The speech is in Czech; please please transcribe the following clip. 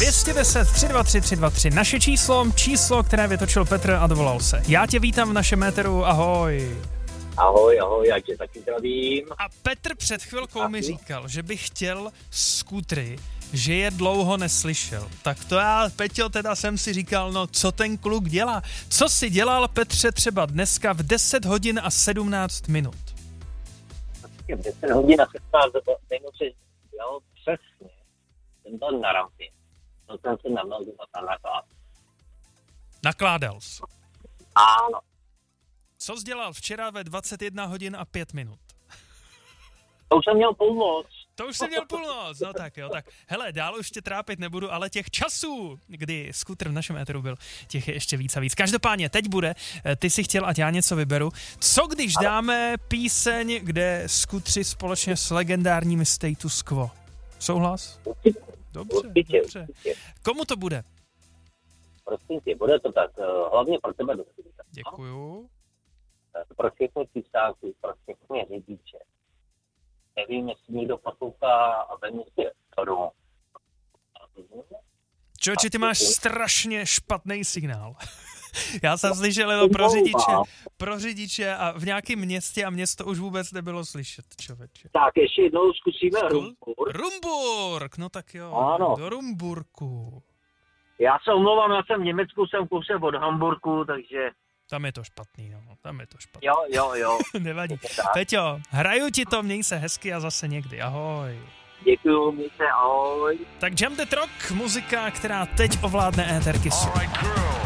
210 323 323, naše číslo, které vytočil Petr a dovolal se. Já tě vítám v našem éteru, ahoj. Ahoj, já tě taky zdravím. A Petr před chvilkou mi říkal, že by chtěl skútry, že je dlouho neslyšel. Tak to já, Peťo, teda jsem si říkal, no co ten kluk dělá? Co si dělal, Petře, třeba dneska v 10 hodin a 17 minut? V 10 hodin a 17 minut si dělal přesně. Jsem byl na rampě. To jsem se nameldoval a nakládal. Nakládal jsi. Ano. Co jsi dělal včera ve 21 hodin a 5 minut? To už jsem měl půlnoc. To už jsem měl půlnoc, no tak jo, tak. Hele, dál už tě trápit nebudu, ale těch časů, kdy skútr v našem éteru byl, těch je ještě víc a víc. Každopádně, teď bude, ty si chtěl, ať já něco vyberu. Co když dáme píseň, kde skútři společně s legendárními Status Quo? Souhlas? Dobře. Komu to bude? Prosím tě, bude to tak, hlavně pro tebe do světa. Děkuju. Pro všechny písáky, pro všechny řidiče. Nevím, jestli někdo poslouchá a vem si to domů. Čoči, ty máš strašně špatný signál. Já jsem slyšel jenom pro řidiče a v nějakém městě a město už vůbec nebylo slyšet, člověče. Tak ještě jednou zkusíme Rumburk. Rumburk, no tak jo, ano. Do Rumburku. Já se omlouvám, já jsem v Německu, jsem kousek od Hamburku, takže... Tam je to špatný, no, tam je to špatný. Jo. Nevadí. Peťo, hraju ti to, měj se hezky a zase někdy, ahoj. Děkuju, měj se, ahoj. Tak Jam the Rock, muzika, která teď ovládne éter Kissu.